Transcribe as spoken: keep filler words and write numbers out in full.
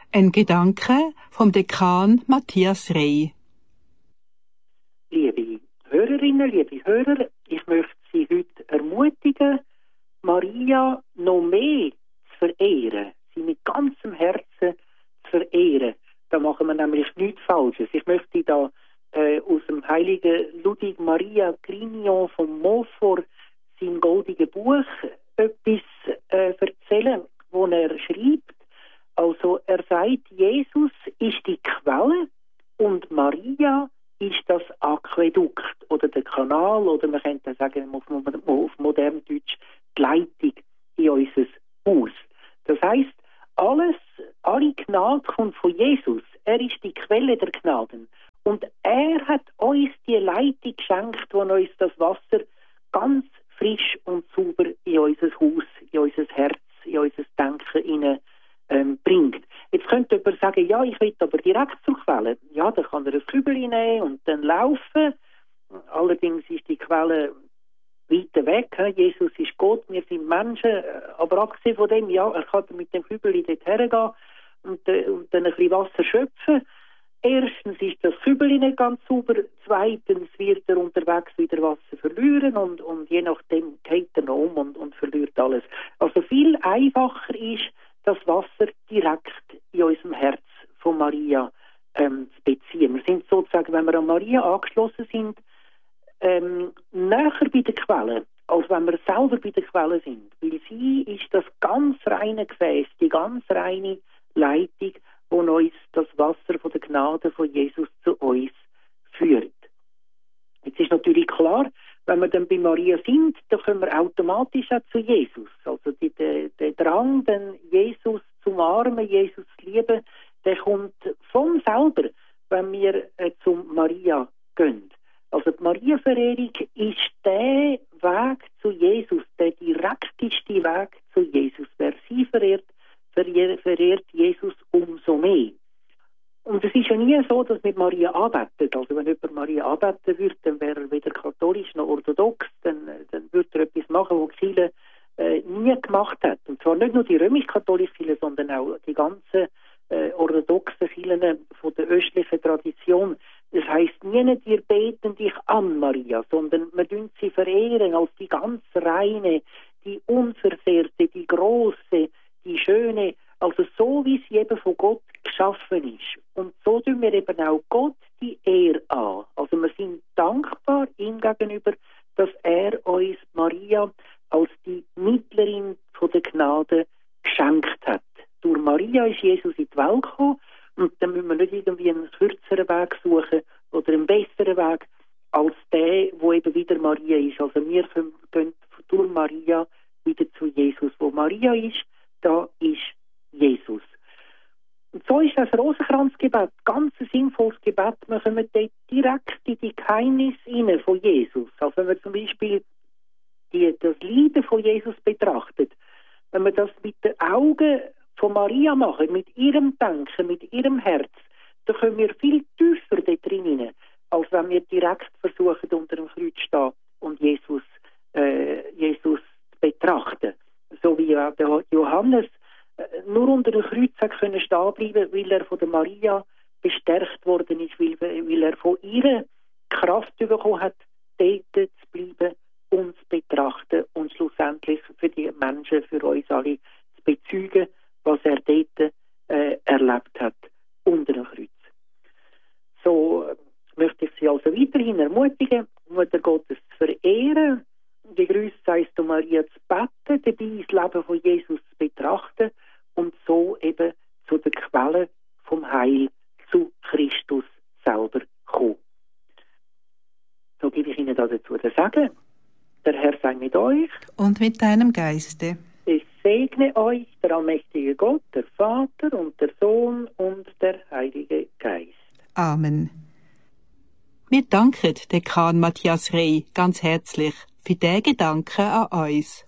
Ein Gedanke vom Dekan Matthias Rey. Liebe Hörerinnen, liebe Hörer, ich möchte Sie heute ermutigen, Maria noch mehr zu verehren, sie mit ganzem Herzen zu verehren. Da machen wir nämlich nichts Falsches. Ich möchte da äh, aus dem heiligen Ludwig Maria Grignon von Montfort, sein goldiges Buch, etwas äh, erzählen, wo er schreibt. Also er sagt, Jesus ist die Quelle und Maria ist das Aquädukt oder der Kanal oder man könnte sagen auf, auf modern Deutsch die Leitung in unser Haus. Das heisst, alles, alle Gnade kommt von Jesus. Er ist die Quelle der Gnaden. Und er hat uns die Leitung geschenkt, die uns das Wasser ganz frisch und sauber in unser Haus, in unser Herz, in unser Denken hinein ähm, bringt. Jetzt könnte jemand sagen, ja, ich will aber direkt zur Quelle. Ja, dann kann er ein Kübel nehmen und dann laufen. Allerdings ist die Quelle weiter weg. He? Jesus ist Gott, wir sind Menschen. Aber abgesehen von dem, ja, er kann mit dem Kübel dort hergehen und, äh, und dann ein bisschen Wasser schöpfen. Erstens ist das Kübel nicht ganz sauber. Zweitens wird er unterwegs wieder Wasser verlieren und, und je nachdem geht er noch um und, und verliert alles. Also viel einfacher ist, das Wasser direkt in unserem Herz von Maria ähm, zu beziehen. Wir sind sozusagen, wenn wir an Maria angeschlossen sind, ähm, näher bei der Quelle, als wenn wir selber bei der Quelle sind. Weil sie ist das ganz reine Gefäß, die ganz reine Leitung, wo uns das Wasser von der Gnade von Jesus zu uns führt. Jetzt ist natürlich klar, wenn wir dann bei Maria sind, dann kommen wir automatisch auch zu Jesus. Also die, der, der Drang, dann Jesus zu umarmen, Jesus zu lieben, der kommt von selber, wenn wir äh, zu Maria gehen. Also die Maria-Verehrung ist der Weg zu Jesus, der direkteste Weg zu Jesus. Wer sie verehrt, verehrt Jesus umso mehr. Und es ist ja nie so, dass mit Maria arbeitet. Also wenn jemand Maria arbeiten würde, dann wäre er weder katholisch noch orthodox, dann, dann würde er etwas machen, was die Kirche äh, nie gemacht hat. Und zwar nicht nur die römisch-katholische Kirche, sondern auch die ganzen äh, orthodoxen Kirchen von der östlichen Tradition. Das heisst, nie wir beten dich an, Maria, sondern wir tun sie verehren als die ganz reine, die unversehrte, die große, die schöne, also so wie sie eben von Gott geschaffen ist. Und so tun wir eben auch Gott die Ehre an. Also wir sind dankbar ihm gegenüber, dass er uns Maria als die Mittlerin von der Gnade geschenkt hat. Durch Maria ist Jesus in die Welt gekommen und dann müssen wir nicht irgendwie einen kürzeren Weg suchen oder einen besseren Weg als der, wo eben wieder Maria ist. Also wir gehen durch Maria wieder zu Jesus. Wo Maria ist, da ist Jesus. Und so ist das Rosenkranzgebet, ganz ein sinnvolles Gebet. Wir kommen dort direkt in die Geheimnisse hinein von Jesus. Also wenn wir zum Beispiel die, das Leiden von Jesus betrachtet, wenn wir das mit den Augen von Maria machen, mit ihrem Denken, mit ihrem Herz, dann können wir viel tiefer dort drin hinein, als wenn wir direkt versuchen, unter dem Kreuz zu stehen und Jesus, äh, Jesus zu betrachten. So wie ja der Johannes nur unter dem Kreuz können stehen bleiben, weil er von der Maria bestärkt worden ist, weil, weil er von ihr Kraft bekommen hat, dort zu bleiben und zu betrachten und schlussendlich für die Menschen, für uns alle zu bezeugen, was er dort äh, erlebt hat unter dem Kreuz. So äh, möchte ich Sie also weiterhin ermutigen, Mutter Gottes zu verehren, gegrüßt seist du Maria zu beten, dabei das Leben von Jesus zu betrachten und so eben zu der Quelle vom Heil, zu Christus selber kommen. So gebe ich Ihnen dazu das Sagen. Der Herr sei mit euch. Und mit deinem Geiste. Ich segne euch, der allmächtige Gott, der Vater und der Sohn und der Heilige Geist. Amen. Wir danken Dekan Matthias Rey ganz herzlich für den Gedanken an uns.